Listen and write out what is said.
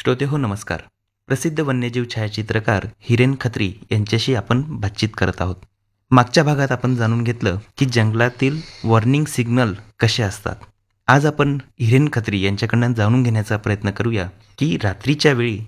श्रोते हो नमस्कार. प्रसिद्ध वन्यजीव छायाचित्रकार हिरेन खत्री यांच्याशी आपण बातचीत करत आहोत. मागच्या भागात आपण जाणून घेतलं की जंगलातील वॉर्निंग सिग्नल कसे असतात. आज आपण हिरेन खत्री यांच्याकडनं जाणून घेण्याचा प्रयत्न करूया की रात्रीच्या वेळी